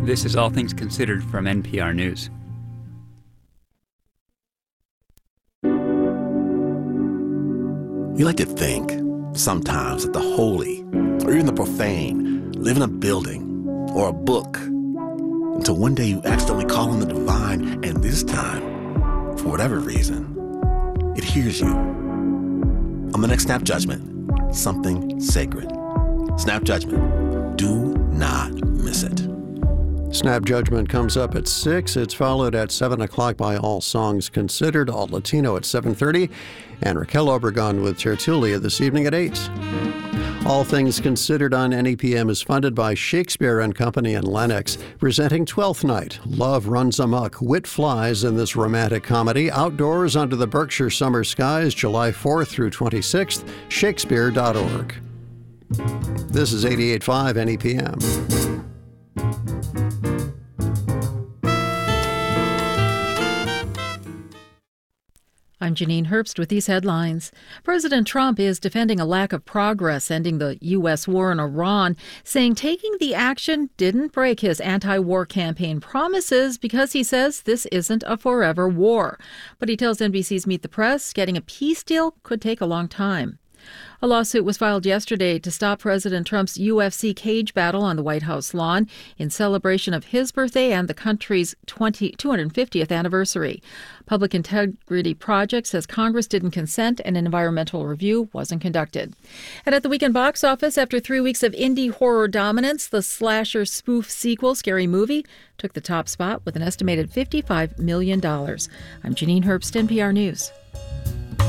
This is All Things Considered from NPR News. You like to think, sometimes, that the holy, or even the profane, live in a building or a book, until one day you accidentally call on the divine, and this time, for whatever reason, it hears you. On the next Snap Judgment, something sacred. Snap Judgment. Do not miss it. Snap Judgment comes up at 6. It's followed at 7 o'clock by All Songs Considered, All Latino at 7:30, and Raquel Obregon with Tertulia this evening at 8. All Things Considered on NEPM is funded by Shakespeare and Company and Lennox, presenting Twelfth Night. Love Runs Amok. Wit flies in this romantic comedy. Outdoors under the Berkshire summer skies, July 4th through 26th. Shakespeare.org. This is 88.5 NEPM. I'm Janine Herbst with these headlines. President Trump is defending a lack of progress ending the U.S. war in Iran, saying taking the action didn't break his anti-war campaign promises because he says this isn't a forever war. But he tells NBC's Meet the Press getting a peace deal could take a long time. A lawsuit was filed yesterday to stop President Trump's UFC cage battle on the White House lawn in celebration of his birthday and the country's 250th anniversary. Public Integrity Project says Congress didn't consent and an environmental review wasn't conducted. And at the weekend box office, after 3 weeks of indie horror dominance, the slasher spoof sequel, Scary Movie, took the top spot with an estimated $55 million. I'm Janine Herbst, NPR News.